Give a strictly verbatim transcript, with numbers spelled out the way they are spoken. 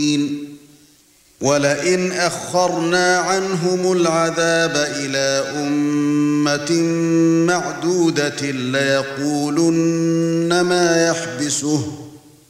وَلَئِنْ أَخَّرْنَا عَنْهُمُ الْعَذَابَ إِلَى أُمَّةٍ مَّعْدُودَةٍ لَّيَقُولُنَّ مَا يَحْبِسُهُ